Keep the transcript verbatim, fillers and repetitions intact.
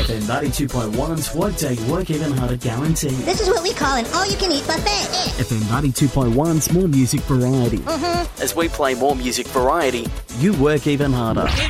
F M ninety-two point one's Workday Work Even Harder guarantee. This is what we call an all-you-can-eat buffet. F M ninety-two point one's more music variety. Mm-hmm. As we play more music variety, you work even harder.